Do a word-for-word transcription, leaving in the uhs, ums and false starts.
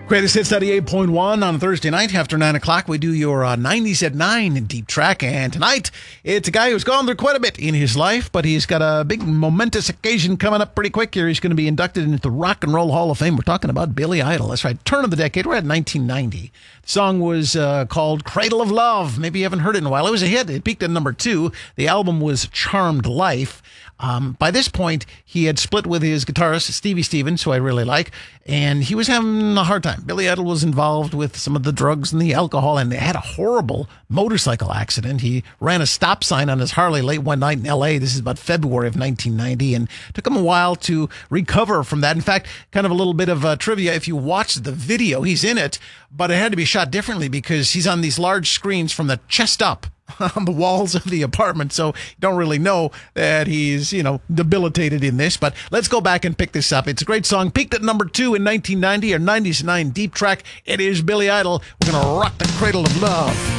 Greatest Hits ninety-eight point one on Thursday night after nine o'clock. We do your uh, nineties at nine in Deep Track. And tonight, it's a guy who's gone through quite a bit in his life, but he's got a big momentous occasion coming up pretty quick here. He's going to be inducted into the Rock and Roll Hall of Fame. We're talking about Billy Idol. That's right. Turn of the decade. We're at nineteen ninety. The song was uh, called Cradle of Love. Maybe you haven't heard it in a while. It was a hit. It peaked at number two. The album was Charmed Life. Um, by this point, he had split with his guitarist, Stevie Stevens, who I really like, and he was having a hard time. Billy Idol was involved with some of the drugs and the alcohol, and they had a horrible motorcycle accident. He ran a stop sign on his Harley late one night in L A. This is about February of nineteen ninety, and it took him a while to recover from that. In fact, kind of a little bit of uh, trivia. If you watch the video, he's in it, but it had to be shot differently because he's on these large screens from the chest up on the walls of the apartment, so you don't really know that he's, you know, debilitated in this. But let's go back and pick this up. It's a great song. Peaked at number two in nineteen ninety, or nineties nine Deep Track. It is Billy Idol. We're going to rock the Cradle of Love.